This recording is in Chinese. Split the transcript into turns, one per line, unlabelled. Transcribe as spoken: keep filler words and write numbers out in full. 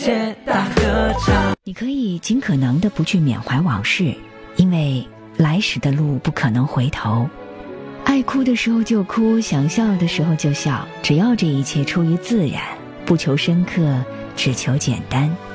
大合唱。
你可以尽可能的不去缅怀往事，因为来时的路不可能回头。爱哭的时候就哭，想笑的时候就笑，只要这一切出于自然，不求深刻，只求简单。